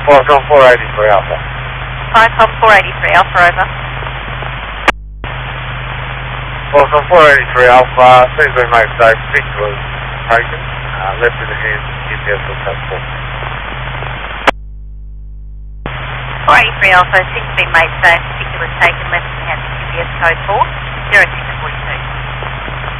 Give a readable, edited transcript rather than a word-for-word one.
Falcon 483 Alpha. Falcon 483 Alpha, over. Falcon 483 Alpha, seems we made safe, six was taken, left in the hands of GPS will take 4. 483 Alpha, 6 been made safe, 6 was taken, left in the hands of GPS code 4. 06